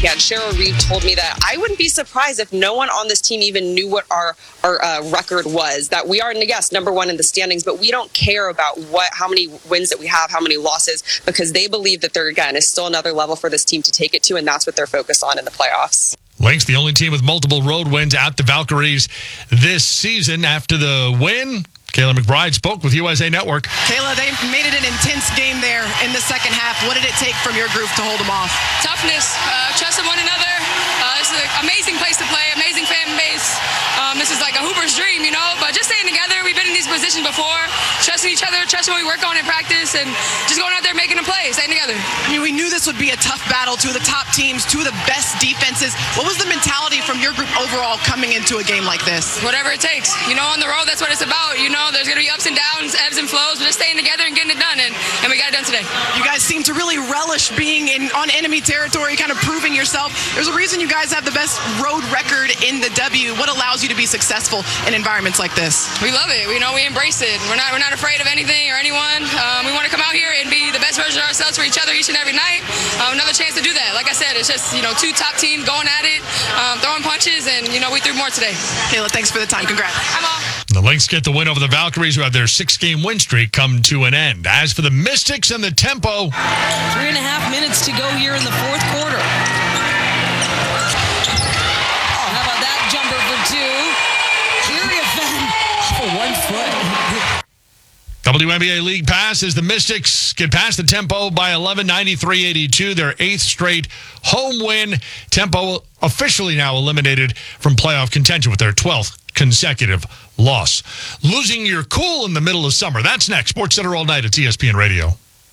weekend. Cheryl Reeve told me that I wouldn't be surprised if no one on this team even knew what our record was, that we are, yes, number one in the standings, but we don't care about how many wins that we have, how many losses, because they believe that there, again, is still another level for this team to take it to, and that's what they're focused on in the playoffs. Lynx, the only team with multiple road wins at the Valkyries this season. After the win, Kayla McBride spoke with USA Network. Kayla, they made it an intense game there in the second half. What did it take from your group to hold them off? Toughness, trust in one another. This is an amazing place to play, amazing fan base. This is like a Hooper's dream, but just staying together. We've been in these positions before, trusting each other, trusting what we work on in practice, and just going out there making a play, staying together. I mean, we knew this would be a tough battle, two of the top teams, two of the best defenses. What was the mentality from your group overall coming into a game like this? Whatever it takes. On the road, that's what it's about. There's going to be ups and downs, ebbs and flows, but just staying together and getting it done, and we got it done today. You guys seem to really relish being on enemy territory, kind of proving yourself. There's a reason you guys have the best road record in the W. What allows you to be successful in environments like this? We love it. We embrace it. We're not afraid of anything or anyone. We want to come out here and be the best version of ourselves for each other each and every night. Another chance to do that. Like I said, it's just two top teams going at it, throwing punches, and we threw more today. Kayla, thanks for the time. Congrats. I'm all. The Lynx get the win over the Valkyries, who have their 6-game win streak come to an end. As for the Mystics and the tempo, 3.5 minutes to go here in the fourth quarter. How about that jumper for 2? Kyrie for 1 foot. WNBA League Pass as the Mystics get past the tempo by 11, 93-82, their 8th straight home win. Tempo officially now eliminated from playoff contention with their 12th consecutive loss. Losing your cool in the middle of summer. That's next. Sports Center all night at ESPN Radio.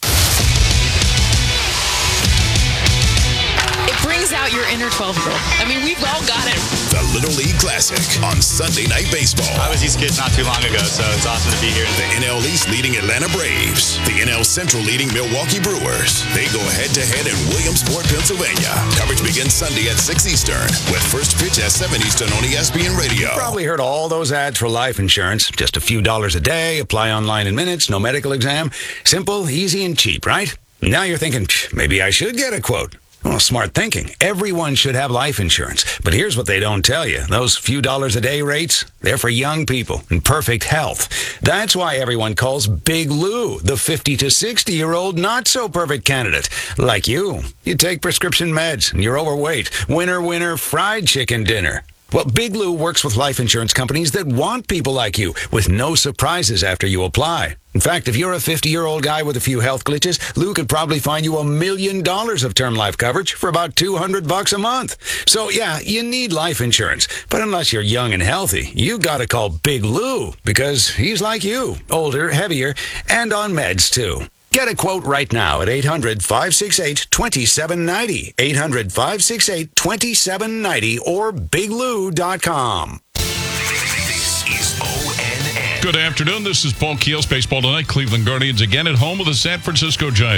Brings out your inner 12-year-old. I mean, we've all got it. The Little League Classic on Sunday Night Baseball. I was these kids not too long ago, so it's awesome to be here. The NL East leading Atlanta Braves. The NL Central leading Milwaukee Brewers. They go head-to-head in Williamsport, Pennsylvania. Coverage begins Sunday at 6 Eastern with first pitch at 7 Eastern on ESPN Radio. You probably heard all those ads for life insurance. Just a few dollars a day, apply online in minutes, no medical exam. Simple, easy, and cheap, right? Now you're thinking, maybe I should get a quote. Well, smart thinking. Everyone should have life insurance. But here's what they don't tell you. Those few dollars a day rates, they're for young people in perfect health. That's why everyone calls Big Lou the 50 to 60-year-old not-so-perfect candidate. Like you. You take prescription meds and you're overweight. Winner, winner, fried chicken dinner. Well, Big Lou works with life insurance companies that want people like you with no surprises after you apply. In fact, if you're a 50-year-old guy with a few health glitches, Lou could probably find you $1 million of term life coverage for about $200 a month. So, yeah, you need life insurance. But unless you're young and healthy, you gotta call Big Lou because he's like you, older, heavier, and on meds, too. Get a quote right now at 800-568-2790, 800-568-2790, or biglou.com. This is ONN. Good afternoon. This is Paul Keels. Baseball tonight. Cleveland Guardians again at home with the San Francisco Giants.